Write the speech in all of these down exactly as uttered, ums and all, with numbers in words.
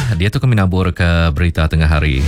dia tu kami nabur ke berita tengah hari.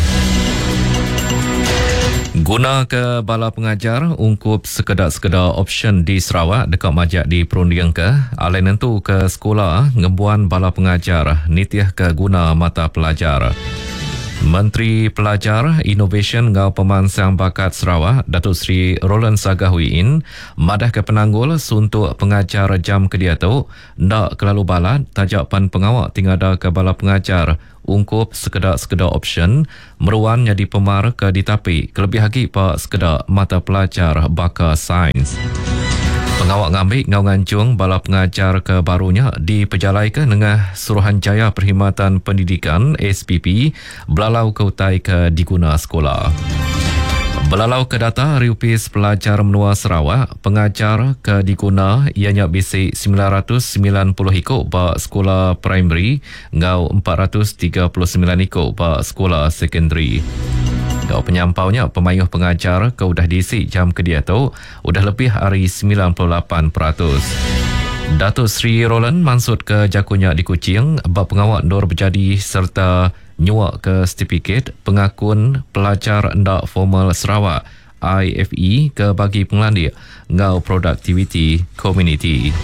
Guna ke bala pengajar ungkup sekedar-sekedar option di Sarawak dekat majak di perundian ke alai nentu ke sekolah ngebuan bala pengajar nitiah ke guna mata pelajar. Menteri Pelajar, Innovation ngau Pemansang Bakat Sarawak, Datuk Seri Roland Sagahuiin, madah ke penanggul suntuk pengajar jam kedia tu, ndak kelalu balat, tajak pan pengawak tingada ke bala pengajar, ungkup sekedar-sekedar option, meruan jadi pemar ke ditapi, kelebih lagi pak sekedar mata pelajar baka sains. Pengawak ngambil ngau ngancung bala pengajar ke barunya diperjalaikan dengan Suruhanjaya Perkhidmatan Pendidikan S P P belalau ke utai ke diguna sekolah. Belalau ke data Riupis Pelajar Menua Sarawak, pengajar ke diguna ianya bisi sembilan ratus sembilan puluh ikut bak sekolah primary ngau empat ratus tiga puluh sembilan ikut bak sekolah secondary. Kau penyampaunya pemayuh pengajar ke udah diisi jam kedia tu udah lebih hari sembilan puluh lapan peratus. Datuk Seri Roland mansut ke jakunya di Kuching bab pengawak nur berjadi serta nyuak ke sertifikat pengakun pelajar ndak formal Sarawak I F E ke bagi pengelandik ngau productivity community.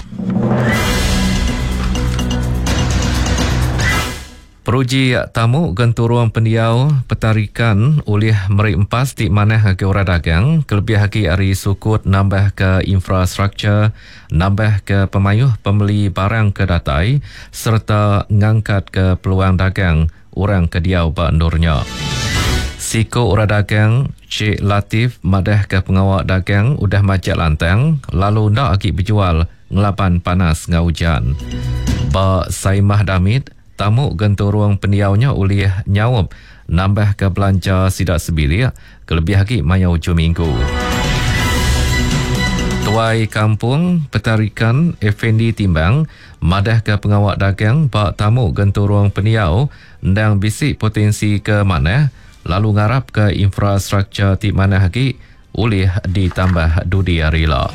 Peruji tamu genturuang pendiau petarikan oleh Meri Empas di maneh ke orang dagang, kelebih lagi hari sukut nambah ke infrastruktur, nambah ke pemayuh pembeli barang ke datai, serta ngangkat ke peluang dagang orang ke diau bandurnya. Siko orang dagang, Cik Latif madah ke pengawak dagang udah majak lantang, lalu ndak lagi berjual ngelapan panas ngau hujan. Ba Saimah Damit, tamu genturuang pendiaunya oleh nyawab nambah ke belanja sidak sebilik kelebih lagi mayau hujung minggu. Tuai Kampung Petarikan Effendi Timbang madah ke pengawak dagang bak tamu genturuang pendiau ndang bisik potensi ke mana lalu ngarap ke infrastruktur di mana lagi oleh ditambah dudi arila.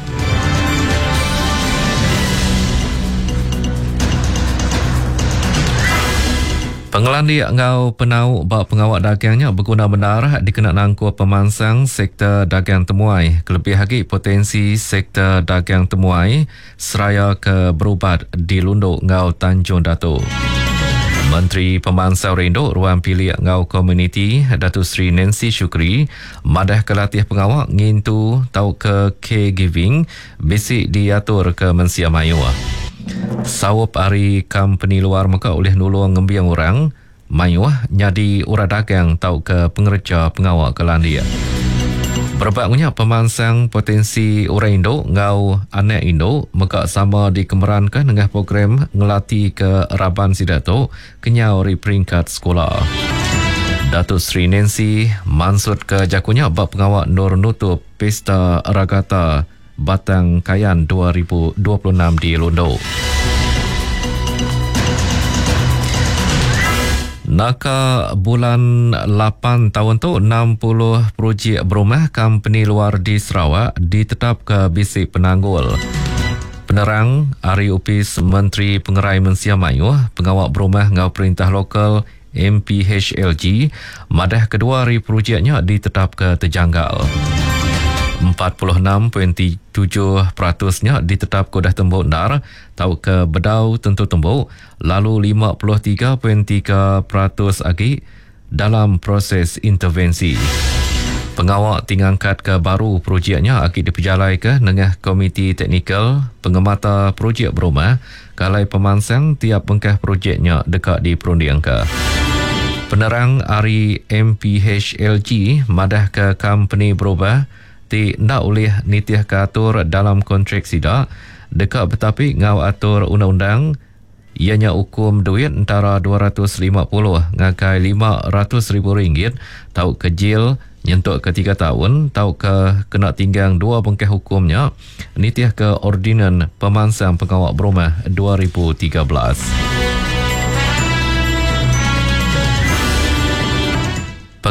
Pengelandik ngau penau bak pengawak dagangnya berguna benar dikena nangkut pemansang sektor dagang temuai. Kelebih lagi potensi sektor dagang temuai seraya ke berubat di Lunduk ngau Tanjung Datuk. Menteri Pemansang Rinduk Ruang Pilih ngau Komuniti Datuk Seri Nancy Shukri madah ke latih pengawak ngintu tau ke caregiving bisik diatur ke Mensia Mayu. Sawap hari company luar muka oleh nulung ngembiang orang mayuah nyadi ura dagang tau ke pengerja pengawak ke landia. Berbaknya pemansang potensi orang Indo ngau anak Indo muka sama dikemerankan dengan program ngelatih ke Raban Sidato kenyau ri peringkat sekolah. Datuk Seri Nancy mansut ke jakunya bab pengawak nur nutup pesta ragata Batang Kayan dua ribu dua puluh enam di Lunduk. Naka bulan lapan tahun tu enam puluh projek berumah company luar di Sarawak ditetap ke bisik penanggul. Penerang Ari Upis Menteri Pengerai Mensia Mayu pengawak berumah ngau perintah lokal M P H L G madah kedua hari projeknya ditetap ke terjanggal. empat puluh enam perpuluhan tujuh peratus-nya ditetap kodah tembuk dar tau ke bedau tentu tembuk, lalu lima puluh tiga perpuluhan tiga peratus lagi dalam proses intervensi. Pengawak tingangkat ke baru projeknya akan diperjalai ke dengan komiti teknikal pengemata projek berumah kalai pemansang tiap bengkah projeknya dekat di perundian ke. Penerang Ari M P H L G madah ke company berubah ti ndak oleh nitiah keatur dalam kontrak sidak dekat betapi ngau atur undang-undang ianya hukum duit antara dua ratus lima puluh ngakai lima ratus ribu ringgit tau kejil nyentuk ke tiga tahun tau ke kena tinggang dua bengkeh hukumnya nitiah ke ordinan pemansang pengawak berumah dua ribu tiga belas.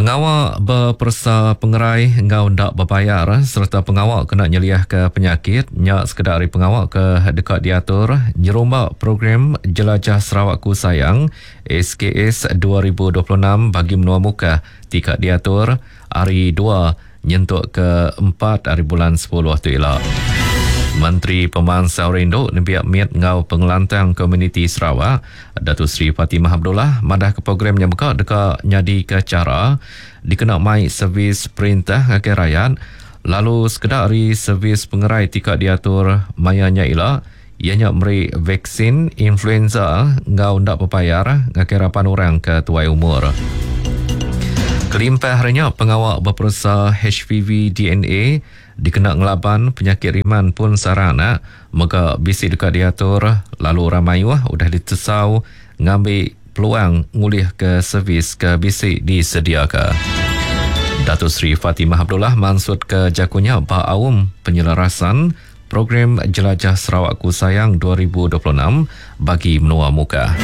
Pengawal berpersa pengerai ngau ndak berbayar serta pengawal kena nyeliah ke penyakit nyak sekedar dari pengawal ke dekat diatur nyerombak program Jelajah Sarawakku Sayang S K S dua ribu dua puluh enam bagi menua muka tikat diatur hari dua nyentuk ke empat hari bulan sepuluh waktu elok. Menteri Pemansau Rindok Nembiak Miat ngau pengelantang komuniti Sarawak Datuk Seri Fatimah Abdullah madah ke program yang buka dekat nyadi ke cara dikena mai servis perintah rakyat rakyat lalu sekedari servis pengerai tikat diatur mayanya ila ianya memberi vaksin influenza ngau ndak berbayar ngakirapan orang ke tuai umur. Kelimpah harinya pengawal berpersa H P V D N A dikena ngelaban penyakit riman pun sarana maka bisik dekat diatur lalu ramai wah udah ditesau ngambil peluang ngulih ke servis ke bisik disediakan. Datuk Seri Fatimah Abdullah mansut ke jakunya ba'awum penyelarasan program Jelajah Sarawakku Sayang dua ribu dua puluh enam bagi menua muka.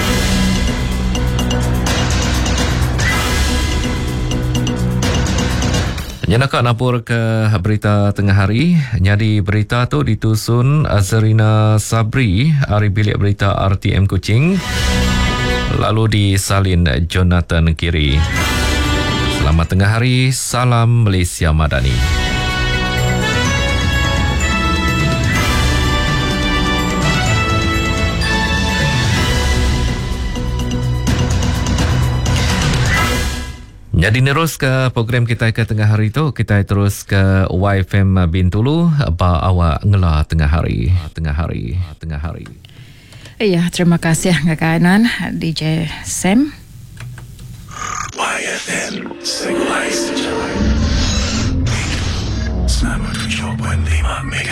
Nyanakak napur ke berita tengah hari. Nyadi berita tu ditusun Azrina Sabri dari bilik berita R T M Kuching lalu disalin Jonathan Kiri. Selamat tengah hari, salam Malaysia Madani. Jadi terus ke program kita ke tengah hari tu, kita terus ke Y F M Bintulu ba awak ngela tengah hari, tengah hari, tengah hari. Iya, terima kasih Kak D J Sam. Y F M Civilized.